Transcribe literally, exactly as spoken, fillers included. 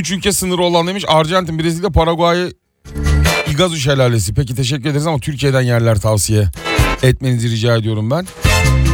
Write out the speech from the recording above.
üç ülke sınırı olan demiş. Arjantin, Brezilya, Paraguay, İgazu Şelalesi. Peki teşekkür ederiz ama Türkiye'den yerler tavsiye etmenizi rica ediyorum ben.